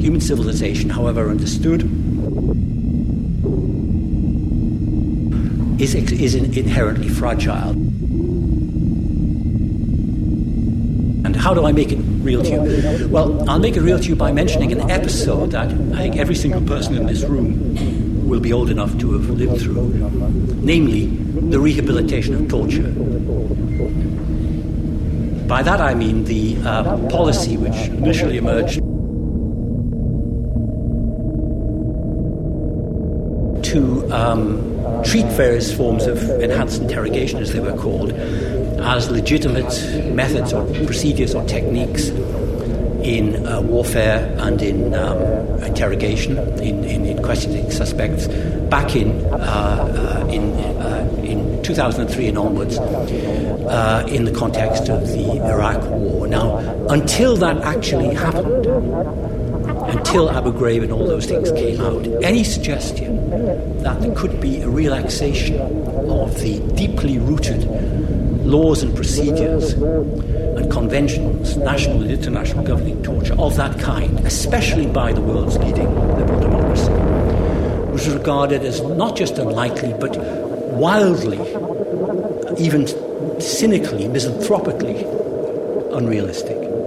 human civilization, however understood, is inherently fragile. And how do I make it real to you? Well, I'll make it real to you by mentioning an episode that I think every single person in this room will be old enough to have lived through, namely the rehabilitation of torture. By that I mean the policy which initially emerged to treat various forms of enhanced interrogation, as they were called, as legitimate methods or procedures or techniques in warfare and in interrogation, in questioning suspects, back in 2003 and onwards, in the context of the Iraq War. Now, until that actually happened, until Abu Ghraib and all those things came out, any suggestion that there could be a relaxation of the deeply rooted laws and procedures and conventions, national and international, governing torture of that kind, especially by the world's leading liberal democracy, was regarded as not just unlikely, but wildly, even cynically, misanthropically unrealistic.